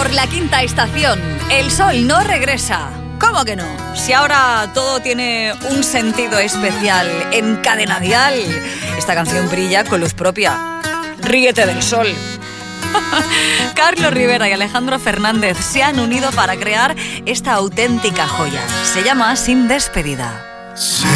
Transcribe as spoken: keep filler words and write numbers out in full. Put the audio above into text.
por la quinta estación. El sol no regresa. ¿Cómo que no? Si ahora todo tiene un sentido especial en Cadena Dial. Esta canción brilla con luz propia. Ríete del sol. Carlos Rivera y Alejandro Fernández se han unido para crear esta auténtica joya. Se llama Sin Despedida.